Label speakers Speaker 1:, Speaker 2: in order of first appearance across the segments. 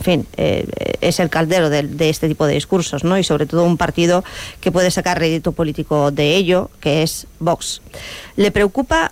Speaker 1: fin, es el caldero de este tipo de discursos, ¿no? Y sobre todo un partido que puede sacar rédito político de ello, que es Vox. ¿Le preocupa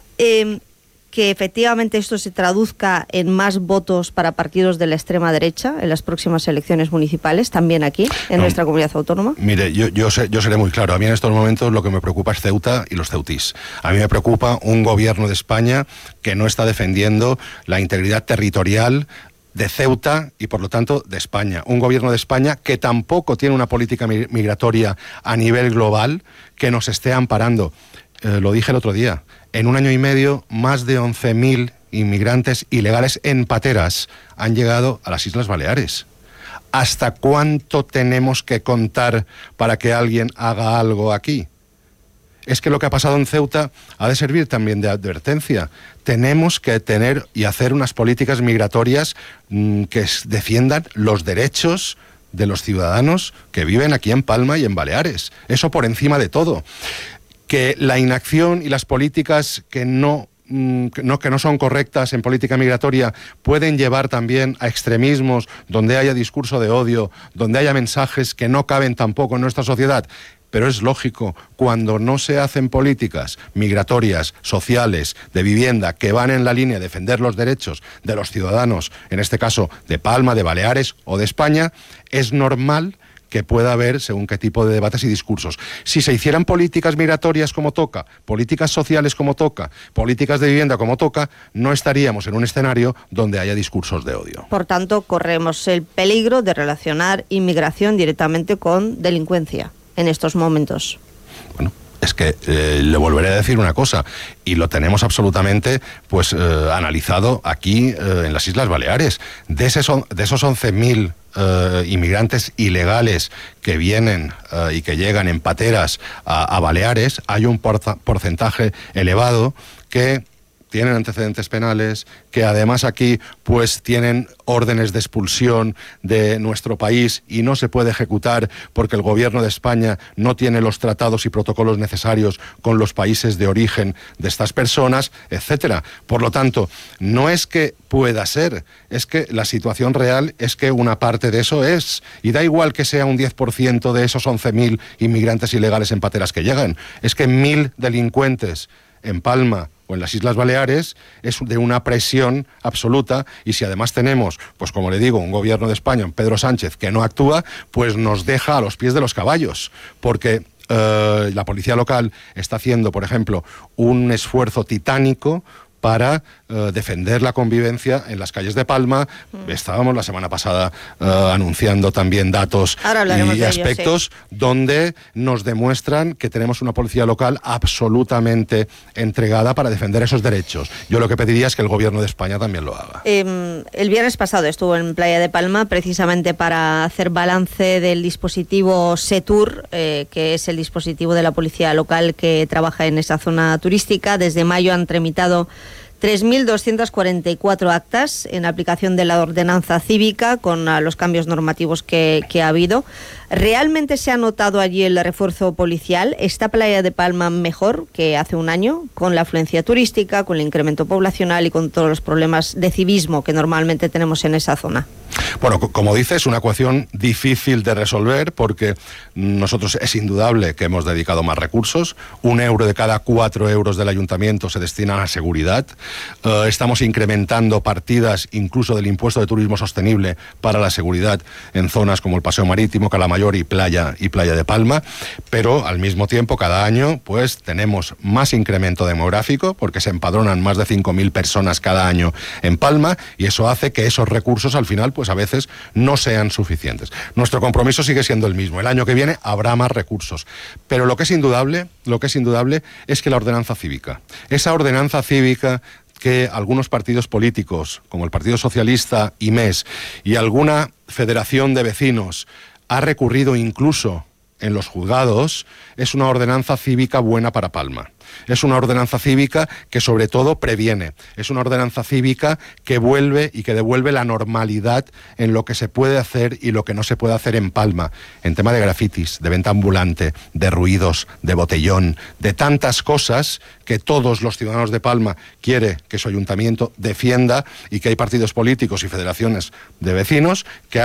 Speaker 1: que efectivamente esto se traduzca en más votos para partidos de la extrema derecha en las próximas elecciones municipales, también aquí, en nuestra comunidad autónoma?
Speaker 2: Mire, yo seré muy claro. A mí en estos momentos lo que me preocupa es Ceuta y los ceutís. A mí me preocupa un gobierno de España que no está defendiendo la integridad territorial de Ceuta y, por lo tanto, de España. Un gobierno de España que tampoco tiene una política migratoria a nivel global que nos esté amparando. Lo dije el otro día. En un año y medio, más de 11.000 inmigrantes ilegales en pateras han llegado a las Islas Baleares. ¿Hasta cuánto tenemos que contar para que alguien haga algo aquí? Es que lo que ha pasado en Ceuta ha de servir también de advertencia. Tenemos que tener y hacer unas políticas migratorias que defiendan los derechos de los ciudadanos que viven aquí en Palma y en Baleares. Eso por encima de todo. Que la inacción y las políticas que no son correctas en política migratoria pueden llevar también a extremismos donde haya discurso de odio, donde haya mensajes que no caben tampoco en nuestra sociedad. Pero es lógico, cuando no se hacen políticas migratorias, sociales, de vivienda, que van en la línea de defender los derechos de los ciudadanos, en este caso de Palma, de Baleares o de España, es normal que pueda haber según qué tipo de debates y discursos. Si se hicieran políticas migratorias como toca, políticas sociales como toca, políticas de vivienda como toca, no estaríamos en un escenario donde haya discursos de odio.
Speaker 1: Por tanto, corremos el peligro de relacionar inmigración directamente con delincuencia en estos momentos.
Speaker 2: Bueno, es que le volveré a decir una cosa, y lo tenemos absolutamente analizado aquí en las Islas Baleares. De esos 11.000 inmigrantes ilegales que vienen y que llegan en pateras a Baleares, hay un porcentaje elevado que tienen antecedentes penales, que además aquí tienen órdenes de expulsión de nuestro país y no se puede ejecutar porque el gobierno de España no tiene los tratados y protocolos necesarios con los países de origen de estas personas, etcétera. Por lo tanto, no es que pueda ser, es que la situación real es que una parte de eso es, y da igual que sea un 10% de esos 11.000 inmigrantes ilegales en pateras que llegan, es que 1.000 delincuentes en Palma o en las Islas Baleares es de una presión absoluta, y si además tenemos, como le digo, un gobierno de España, Pedro Sánchez, que no actúa, nos deja a los pies de los caballos, porque la policía local está haciendo, por ejemplo, un esfuerzo titánico para defender la convivencia en las calles de Palma. Estábamos la semana pasada anunciando también datos y aspectos donde nos demuestran que tenemos una policía local absolutamente entregada para defender esos derechos. Yo lo que pediría es que el gobierno de España también lo haga.
Speaker 1: El viernes pasado estuvo en Playa de Palma precisamente para hacer balance del dispositivo SETUR, que es el dispositivo de la policía local que trabaja en esa zona turística. Desde mayo han tramitado 3.244 actas en aplicación de la ordenanza cívica con los cambios normativos que ha habido. ¿Realmente se ha notado allí el refuerzo policial? ¿Está Playa de Palma mejor que hace un año, con la afluencia turística, con el incremento poblacional y con todos los problemas de civismo que normalmente tenemos en esa zona?
Speaker 2: Bueno, como dice, es una ecuación difícil de resolver porque nosotros es indudable que hemos dedicado más recursos. 1 euro de cada 4 euros del ayuntamiento se destina a seguridad. Estamos incrementando partidas incluso del impuesto de turismo sostenible para la seguridad en zonas como el Paseo Marítimo, Calamayor y Playa de Palma, pero al mismo tiempo cada año tenemos más incremento demográfico porque se empadronan más de 5.000 personas cada año en Palma, y eso hace que esos recursos al final a veces no sean suficientes. Nuestro compromiso sigue siendo el mismo. El año que viene habrá más recursos, pero lo que es indudable es que la ordenanza cívica, esa ordenanza cívica que algunos partidos políticos, como el Partido Socialista y MES, y alguna federación de vecinos ha recurrido incluso en los juzgados, es una ordenanza cívica buena para Palma. Es una ordenanza cívica que sobre todo previene. Es una ordenanza cívica que vuelve y que devuelve la normalidad en lo que se puede hacer y lo que no se puede hacer en Palma. En tema de grafitis, de venta ambulante, de ruidos, de botellón, de tantas cosas que todos los ciudadanos de Palma quiere que su ayuntamiento defienda, y que hay partidos políticos y federaciones de vecinos que